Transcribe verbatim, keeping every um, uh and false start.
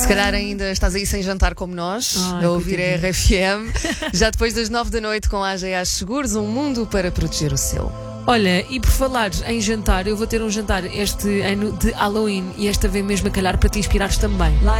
Se calhar ainda estás aí sem jantar como nós, Ai, a ouvir a coitadinho. R F M, já depois das nove da noite com a A G A Seguros, um mundo para proteger o seu. Olha, e por falar em jantar, eu vou ter um jantar este ano de Halloween e esta vez mesmo a calhar para te inspirares também.